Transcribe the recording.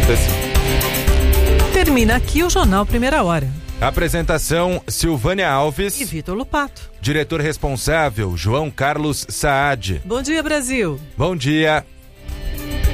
aconteceu. Termina aqui o Jornal Primeira Hora. Apresentação: Silvânia Alves e Vitor Lupato. Diretor responsável: João Carlos Saad. Bom dia, Brasil. Bom dia.